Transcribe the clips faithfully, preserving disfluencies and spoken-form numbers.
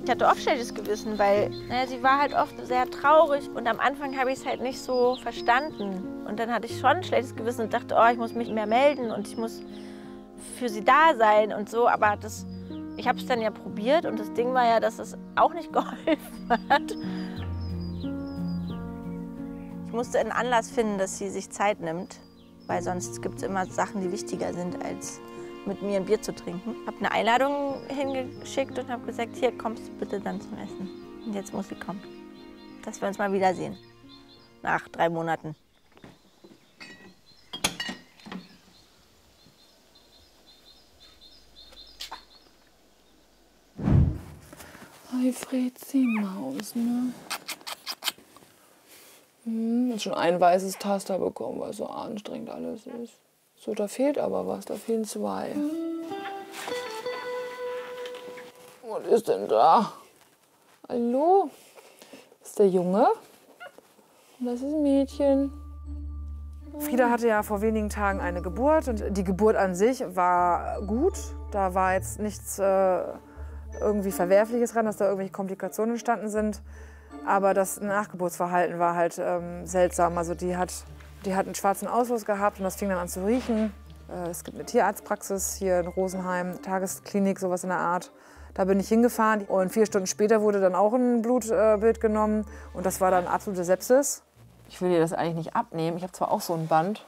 Ich hatte oft schlechtes Gewissen, weil naja, sie war halt oft sehr traurig und am Anfang habe ich es halt nicht so verstanden. Und dann hatte ich schon ein schlechtes Gewissen und dachte, oh, ich muss mich mehr melden und ich muss für sie da sein und so. Aber das, ich habe es dann ja probiert und das Ding war ja, dass es auch nicht geholfen hat. Ich musste einen Anlass finden, dass sie sich Zeit nimmt, weil sonst gibt es immer Sachen, die wichtiger sind, als mit mir ein Bier zu trinken. Ich habe eine Einladung hingeschickt und habe gesagt, hier kommst du bitte dann zum Essen. Und jetzt muss sie kommen, dass wir uns mal wiedersehen, nach drei Monaten. Hi Frezi Maus, ne? Hm, jetzt schon ein weißes Taster bekommen, weil so anstrengend alles ist. So, da fehlt aber was, da fehlen zwei. Was ist denn da? Hallo? Das ist der Junge. Und das ist ein Mädchen. Frieda hatte ja vor wenigen Tagen eine Geburt und die Geburt an sich war gut. Da war jetzt nichts äh, irgendwie Verwerfliches dran, dass da irgendwelche Komplikationen entstanden sind. Aber das Nachgeburtsverhalten war halt ähm, seltsam. Also die hat, die hat einen schwarzen Ausfluss gehabt und das fing dann an zu riechen. Äh, es gibt eine Tierarztpraxis hier in Rosenheim, Tagesklinik, sowas in der Art. Da bin ich hingefahren und vier Stunden später wurde dann auch ein Blutbild genommen und das war dann absolute Sepsis. Ich will dir das eigentlich nicht abnehmen. Ich habe zwar auch so ein Band.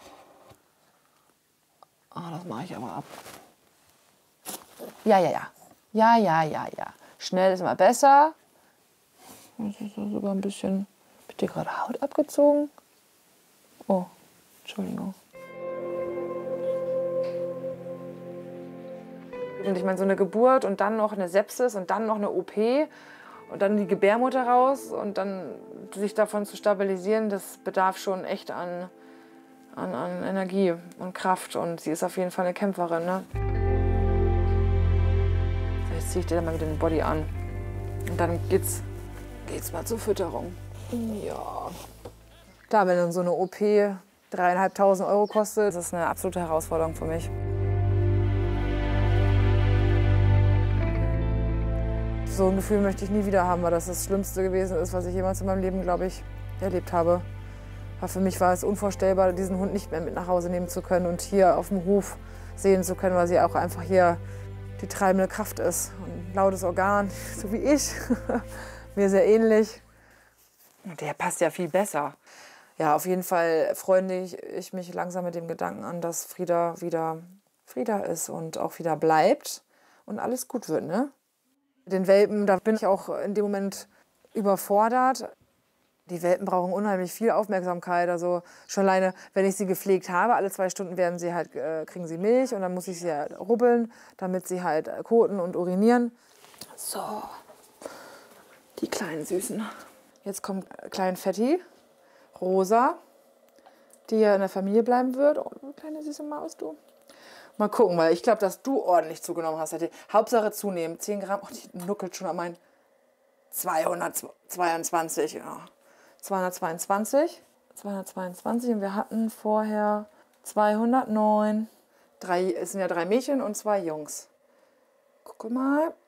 Ah, das mache ich aber ab. Ja, ja, ja. Ja, ja, ja, ja. Schnell ist immer besser. Das ist sogar ein bisschen. Hab ich dir gerade Haut abgezogen? Oh, Entschuldigung. Und ich meine, so eine Geburt und dann noch eine Sepsis und dann noch eine O P und dann die Gebärmutter raus und dann sich davon zu stabilisieren, das bedarf schon echt an, an, an Energie und Kraft. Und sie ist auf jeden Fall eine Kämpferin. Ne? Jetzt ziehe ich dir dann mal wieder den Body an. Und dann geht's, geht's mal zur Fütterung. Ja. Klar, wenn dann so eine O P dreieinhalbtausend Euro kostet, das ist eine absolute Herausforderung für mich. So ein Gefühl möchte ich nie wieder haben, weil das das Schlimmste gewesen ist, was ich jemals in meinem Leben, glaube ich, erlebt habe. Aber für mich war es unvorstellbar, diesen Hund nicht mehr mit nach Hause nehmen zu können und hier auf dem Hof sehen zu können, weil sie auch einfach hier die treibende Kraft ist. Ein lautes Organ, so wie ich, mir sehr ähnlich. Und der passt ja viel besser. Ja, auf jeden Fall freunde ich, ich mich langsam mit dem Gedanken an, dass Frieda wieder Frieda ist und auch wieder bleibt und alles gut wird, ne? Den Welpen, da bin ich auch in dem Moment überfordert. Die Welpen brauchen unheimlich viel Aufmerksamkeit. Also schon alleine, wenn ich sie gepflegt habe, alle zwei Stunden werden sie halt, äh, kriegen sie Milch und dann muss ich sie halt rubbeln, damit sie halt koten und urinieren. So, die kleinen Süßen. Jetzt kommt Klein Fetti, Rosa, die ja in der Familie bleiben wird. Oh, du kleine süße Maus, du. Mal gucken, weil ich glaube, dass du ordentlich zugenommen hast. Hauptsache zunehmen. zehn Gramm. Oh, die nuckelt schon an meinen zweihundertzweiundzwanzig. Ja. zweihundertzweiundzwanzig. zweihundertzweiundzwanzig. Und wir hatten vorher zweihundertneun. Drei, es sind ja drei Mädchen und zwei Jungs. Guck mal.